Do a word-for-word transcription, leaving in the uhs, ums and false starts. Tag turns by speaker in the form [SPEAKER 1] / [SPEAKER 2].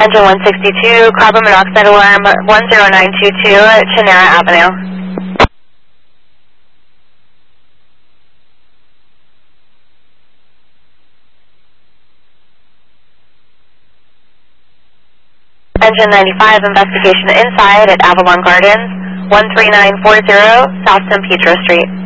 [SPEAKER 1] Engine one sixty-two, carbon monoxide alarm one zero nine two two, Chenera Avenue. Engine ninety-five, investigation inside at Avalon Gardens, one three nine four zero, South San Pedro Street.